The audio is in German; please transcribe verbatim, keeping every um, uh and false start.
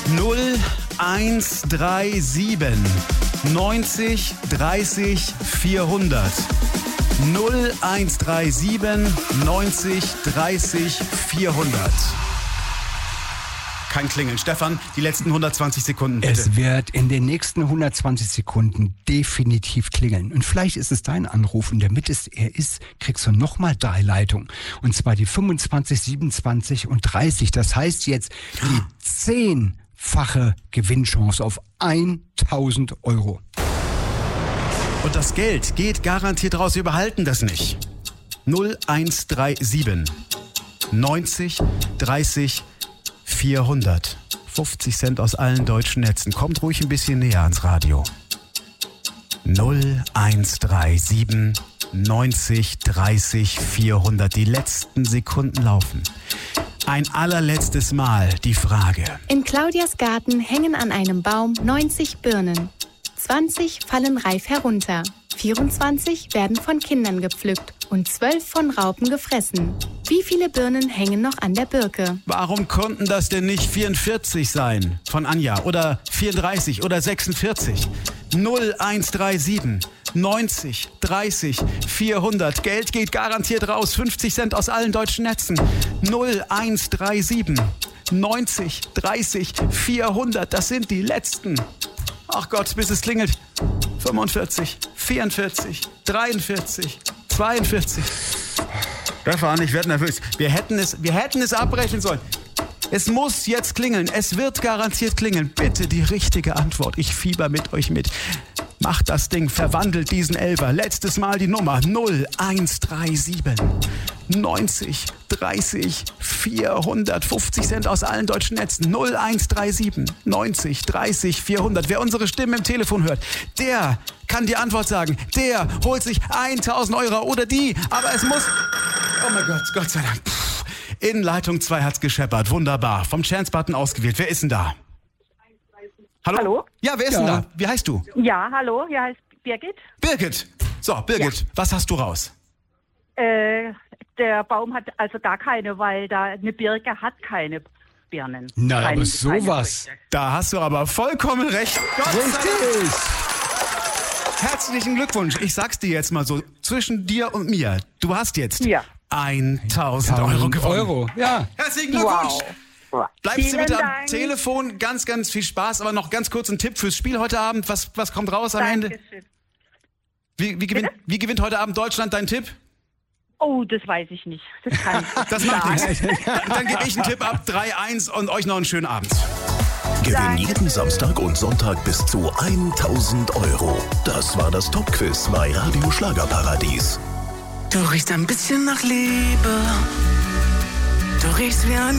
null eins drei sieben neunzig dreißig vierhundert. null eins drei sieben neunzig dreißig vierhundert. Kein Klingeln. Stefan, die letzten hundertzwanzig Sekunden bitte. Es wird in den nächsten hundertzwanzig Sekunden definitiv klingeln. Und vielleicht ist es dein Anruf und damit es er ist, kriegst du nochmal drei Leitungen. Und zwar die fünfundzwanzig, siebenundzwanzig und dreißig. Das heißt jetzt die zehnfache Gewinnchance auf tausend Euro. Und das Geld geht garantiert raus. Wir behalten das nicht. null eins drei sieben neunzig dreißig vierhundert. fünfzig Cent aus allen deutschen Netzen. Kommt ruhig ein bisschen näher ans Radio. null eins drei sieben neunzig dreißig vierhundert. Die letzten Sekunden laufen. Ein allerletztes Mal die Frage. In Claudias Garten hängen an einem Baum neunzig Birnen. zwanzig fallen reif herunter. vierundzwanzig werden von Kindern gepflückt und zwölf von Raupen gefressen. Wie viele Birnen hängen noch an der Birke? Warum konnten das denn nicht vierundvierzig sein von Anja oder vierunddreißig oder sechsundvierzig? null eins drei sieben neunzig dreißig vierhundert. Geld geht garantiert raus. fünfzig Cent aus allen deutschen Netzen. null eins drei sieben neunzig dreißig vierhundert. Das sind die letzten. Ach Gott, bis es klingelt. fünfundvierzig, vierundvierzig, dreiundvierzig, zweiundvierzig. Stefan, ich werde nervös. Wir hätten es, wir hätten es abbrechen sollen. Es muss jetzt klingeln. Es wird garantiert klingeln. Bitte die richtige Antwort. Ich fieber mit euch mit. Macht das Ding, verwandelt diesen Elfer. Letztes Mal die Nummer null eins drei sieben neunzig dreißig vierhundert. fünfzig Cent aus allen deutschen Netzen. null eins drei sieben neunzig dreißig vierhundert. Wer unsere Stimmen im Telefon hört, der kann die Antwort sagen. Der holt sich tausend Euro oder die. Aber es muss... Oh mein Gott, Gott sei Dank. Puh. In Leitung zwei hat's gescheppert. Wunderbar. Vom Chance-Button ausgewählt. Wer ist denn da? Hallo? Hallo? Ja, wer ist Ja. denn da? Wie heißt du? Ja, hallo, hier heißt Birgit. Birgit. So, Birgit, Ja. was hast du raus? Äh, der Baum hat also gar keine, weil da eine Birke hat keine Birnen. Na, keine, aber sowas. keine Früchte. Da hast du aber vollkommen recht. Gott sei Dank. Richtig. Herzlichen Glückwunsch. Ich sag's dir jetzt mal so, zwischen dir und mir. Du hast jetzt Ja. tausend Euro gewonnen. Euro, ja. Herzlichen Glückwunsch. Wow. Bleibst Vielen du bitte am Dank. Telefon. Ganz, ganz viel Spaß. Aber noch ganz kurz ein Tipp fürs Spiel heute Abend. Was, was kommt raus am Ende? Dankeschön. Wie, wie, gewinnt, wie gewinnt heute Abend Deutschland? Dein Tipp? Oh, das weiß ich nicht. Das kann ich Das nicht macht sagen. nichts. Dann, dann gebe ich einen Tipp ab. drei eins und euch noch einen schönen Abend. Gewinn jeden Samstag und Sonntag bis zu tausend Euro. Das war das Top-Quiz bei Radio Schlagerparadies. Du riechst ein bisschen nach Liebe. Du riechst wie ein